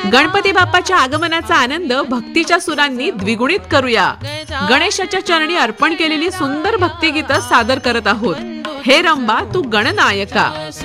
गणपती बाप्पाच्या आगमनाचा आनंद भक्तीच्या सुरांनी द्विगुणित करूया. गणेशाच्या चरणी अर्पण केलेली सुंदर भक्तिगीतं सादर करत आहोत. हे रंबा तू गणनायका.